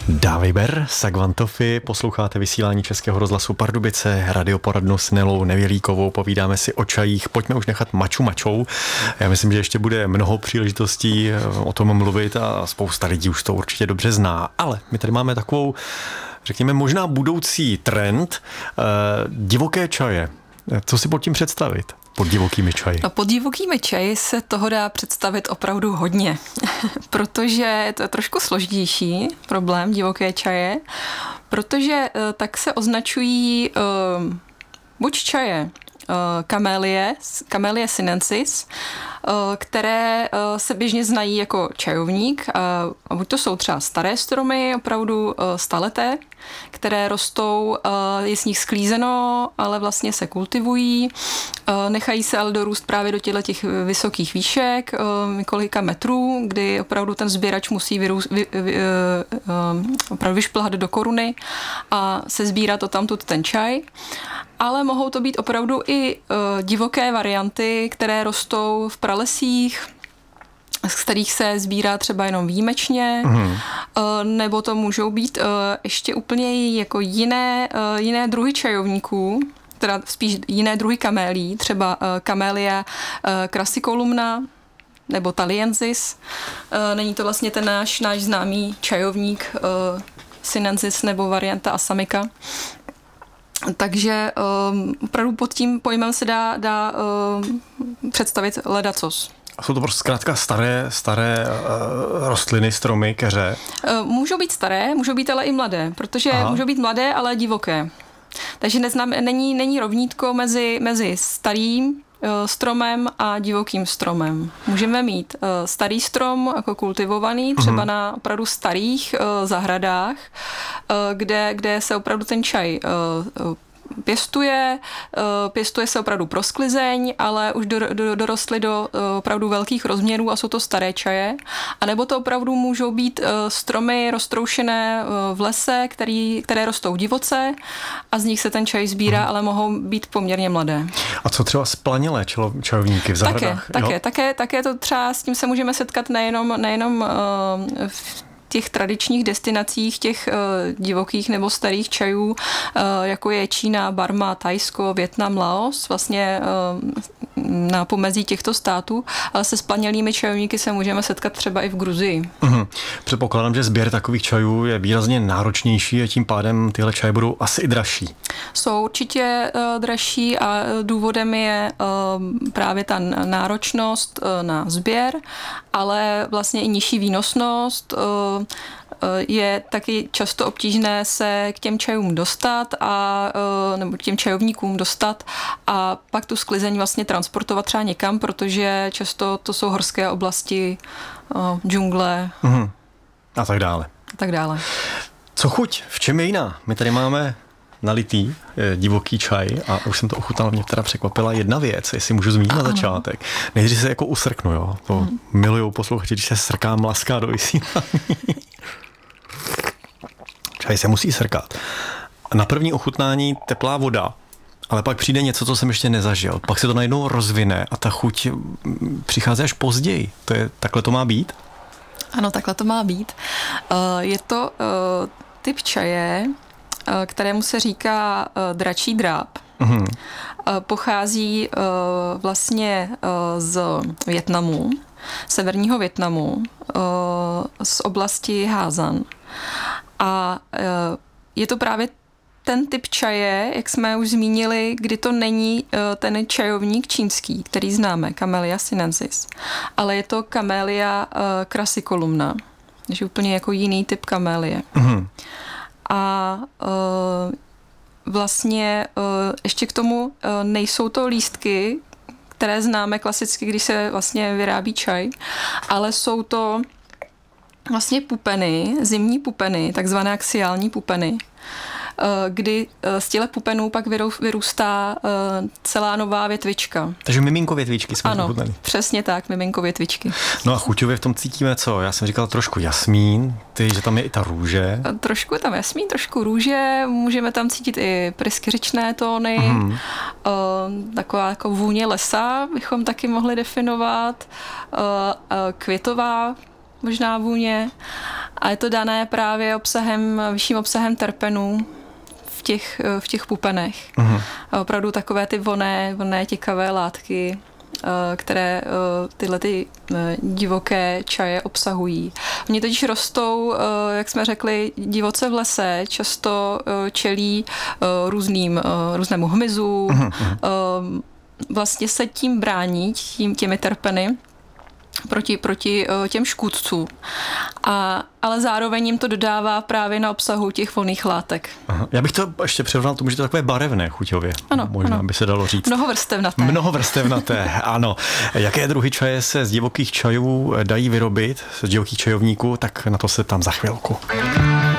Dáviber, Sagvantofi, posloucháte vysílání Českého rozhlasu Pardubice, radioporadnu s Nelou Nevělíkovou, povídáme si o čajích, pojďme už nechat maču mačou. Já myslím, že ještě bude mnoho příležitostí o tom mluvit a spousta lidí už to určitě dobře zná, ale my tady máme takovou, řekněme, možná budoucí trend, divoké čaje. Co si pod tím představit? Pod divokými čaji? No, pod divokými čaji se toho dá představit opravdu hodně, protože to je trošku složitější problém divoké čaje, protože tak se označují buď čaje Camellia sinensis, které se běžně znají jako čajovník. A buď to jsou třeba staré stromy, opravdu staleté, které rostou, je z nich sklízeno, ale vlastně se kultivují. Nechají se ale dorůst právě do těch vysokých výšek, několika metrů, kdy opravdu ten sběrač musí opravdu vyšplhat do koruny a se sbírá to tamtud ten čaj. Ale mohou to být opravdu i divoké varianty, které rostou v pralesích, z kterých se sbírá třeba jenom výjimečně, nebo to můžou být ještě úplně jako jiné druhy čajovníků, teda spíš jiné druhy kamélí, třeba Camellia crassicolumna nebo Thaliensis. Není to vlastně ten náš známý čajovník sinensis nebo varianta Assamica. Takže opravdu pod tím pojmem se dá představit ledacos. Jsou to prostě zkrátka staré rostliny, stromy, keře? Můžou být staré, můžou být ale i mladé, protože můžou být mladé, ale divoké. Takže není rovnítko mezi starým stromem a divokým stromem. Můžeme mít starý strom jako kultivovaný, třeba na opravdu starých zahradách, kde se opravdu ten čaj pěstuje se opravdu pro sklizeň, ale už dorostly do opravdu velkých rozměrů a jsou to staré čaje. A nebo to opravdu můžou být stromy roztroušené v lese, které rostou divoce a z nich se ten čaj sbírá, ale mohou být poměrně mladé. A co třeba splanilé čajovníky v zahradách? Také to třeba s tím se můžeme setkat nejenom v těch tradičních destinacích těch divokých nebo starých čajů, jako je Čína, Barma, Thajsko, Vietnam, Laos, vlastně na pomezí těchto států, ale se splanilými čajovníky se můžeme setkat třeba i v Gruzii. Předpokládám, že sběr takových čajů je výrazně náročnější a tím pádem tyhle čaje budou asi i dražší. Jsou určitě dražší a důvodem je právě ta náročnost na sběr, ale vlastně i nižší výnosnost. Je taky často obtížné se k těm čajům dostat nebo k těm čajovníkům dostat a pak tu sklizeň vlastně transportovat třeba někam, protože často to jsou horské oblasti, džungle. A tak dále. Co chuť? V čem je jiná? My tady máme nalitý divoký čaj a už jsem to ochutnal, mě teda překvapila jedna věc, jestli můžu zmínit na začátek. Nejdřív se jako usrknu, jo. To milujou posluchači, když se srká mlaská do vysílání. Čaj se musí srkat. Na první ochutnání teplá voda, ale pak přijde něco, co jsem ještě nezažil. Pak se to najednou rozvine a ta chuť přichází až později. Takhle to má být? Ano, takhle to má být. Je to typ čaje, kterému se říká dračí dráp. Pochází vlastně z Vietnamu, severního Vietnamu, z oblasti Házan. A je to právě ten typ čaje, jak jsme už zmínili, kdy to není ten čajovník čínský, který známe, Camellia sinensis, ale je to Camellia crassicolumna, takže úplně jako jiný typ kamelie. A vlastně ještě k tomu nejsou to lístky, které známe klasicky, když se vlastně vyrábí čaj, ale jsou to vlastně pupeny, zimní pupeny, takzvané axiální pupeny, kdy z těchto pupenů pak vyrůstá celá nová větvička. Takže miminko větvičky jsme ochutnali. Ano, přesně tak, miminko větvičky. No a chuťově v tom cítíme co? Já jsem říkal trošku jasmín, že tam je i ta růže. Trošku tam jasmín, trošku růže, můžeme tam cítit i pryskyřičné tóny, taková jako vůně lesa bychom taky mohli definovat, květová možná vůně a je to dané právě vyšším obsahem terpenů v těch pupenech. Opravdu takové ty vonné těkavé látky, které tyhle ty divoké čaje obsahují. Oni totiž rostou, jak jsme řekli, divoce v lese, často čelí různému hmyzu, vlastně se tím brání těmi terpeny proti těm škůdcům. Ale zároveň jim to dodává právě na obsahu těch vonných látek. Aha. Já bych to ještě převnal tomu, že to je takové barevné chuťově. Ano, možná ano. by se dalo říct. Mnohovrstevnaté, ano. Jaké druhy čaje se z divokých čajů dají vyrobit, z divokých čajovníků, tak na to se tam za chvilku.